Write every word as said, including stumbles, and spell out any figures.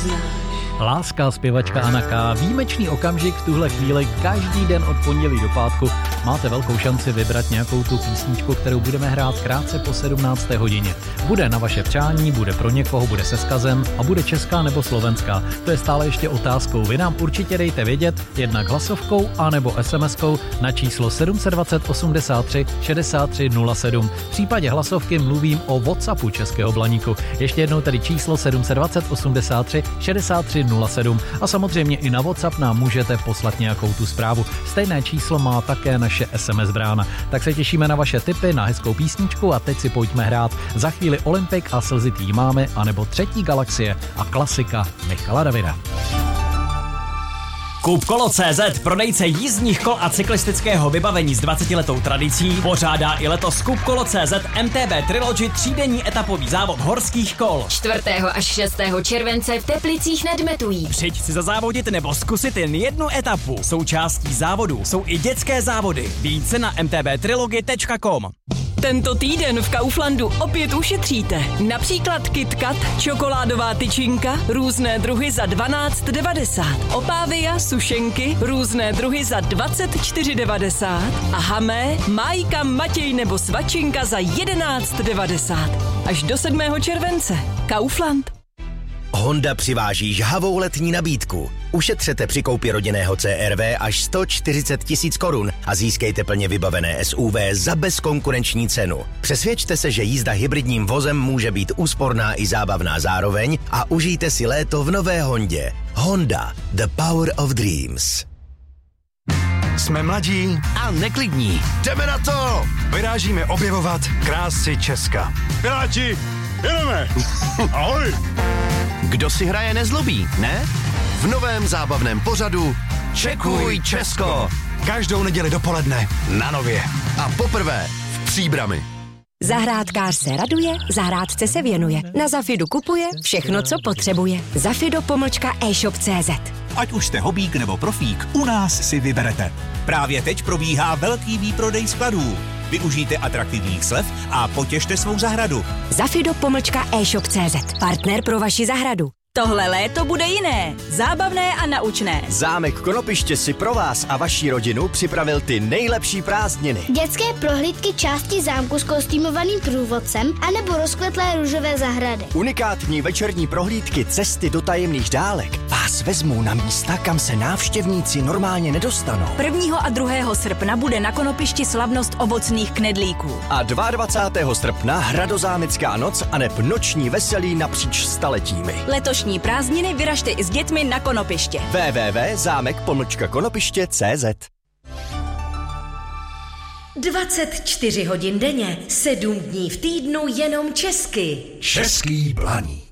poznáš. Láska, zpěvačka Anna K. Výjimečný okamžik v tuhle chvíli každý den od pondělí do pátku. Máte velkou šanci vybrat nějakou tu písničku, kterou budeme hrát krátce po sedmnácté hodině. Bude na vaše přání, bude pro někoho, bude se vzkazem a bude česká nebo slovenská. To je stále ještě otázkou. Vy nám určitě dejte vědět, jednak hlasovkou anebo SMSkou na číslo sedm dva nula osmdesát tři šedesát tři nula sedm. V případě hlasovky mluvím o WhatsAppu Českého Blaníku. Ještě jednou tedy číslo sedm dva nula osmdesát tři šedesát tři nula sedm. A samozřejmě i na WhatsApp nám můžete poslat nějakou tu zprávu. Stejné číslo má také naše es em es brána. Tak se těšíme na vaše tipy, na hezkou písničku a teď si pojďme hrát. Za chvíli Olympik a Slzitý máme, anebo Třetí galaxie a klasika Michala Davida. Kupkolo tečka cé zet, prodejce jízdních kol a cyklistického vybavení s dvacetiletou tradicí, pořádá i letos Kupkolo tečka cé zet em té bé Trilogy třídenní etapový závod horských kol. čtvrtého až šestého července v Teplicích nad Metují. Přijď si zazávodit nebo zkusit jen jednu etapu. Součástí závodu jsou i dětské závody. Více na em té bé trilogy tečka com. Tento týden v Kauflandu opět ušetříte. Například KitKat, čokoládová tyčinka, různé druhy za dvanáct devadesát. Opávia, sušenky, různé druhy za dvacet čtyři devadesát. A Hamé, Májka, Matěj nebo Svačinka za jedenáct devadesát. Až do sedmého července. Kaufland. Honda přiváží žhavou letní nabídku. Ušetřete při koupi rodinného cé er vé až sto čtyřicet tisíc korun a získejte plně vybavené es u vé za bezkonkurenční cenu. Přesvědčte se, že jízda hybridním vozem může být úsporná i zábavná zároveň a užijte si léto v nové Hondě. Honda, the power of dreams. Jsme mladí A neklidní. jdeme na to! Vyrážíme objevovat krásy Česka. Piráti, jedeme! Ahoj! Kdo si hraje nezlobí, ne? V novém zábavném pořadu Čekuj Česko. Každou neděli dopoledne na Nově. A poprvé v Příbrami. Zahrádkář se raduje, zahrádce se věnuje. Na Zafidu kupuje všechno, co potřebuje. Zafido pomlčka e-shop tečka cé zet. Ať už jste hobík nebo profík, u nás si vyberete. Právě teď probíhá velký výprodej skladů. Využijte atraktivních slev a potěšte svou zahradu. Zafido pomlčka e-shop tečka cé zet. Partner pro vaši zahradu. Tohle léto bude jiné, zábavné a naučné. Zámek Konopiště si pro vás a vaši rodinu připravil ty nejlepší prázdniny. Dětské prohlídky části zámku s kostýmovaným průvodcem anebo rozkvetlé růžové zahrady. Unikátní večerní prohlídky cesty do tajemných dálek vás vezmou na místa, kam se návštěvníci normálně nedostanou. prvního a druhého srpna bude na Konopišti slavnost ovocných knedlíků. A dvacátého druhého srpna hradozámecká noc aneb noční veselí napříč staletími. Letošní prázdniny vyražte i s dětmi na Konopiště. w w w tečka zámek pomlčka konopiště tečka cé zet. dvacet čtyři hodin denně, sedm dní v týdnu jenom česky. Český Blaník.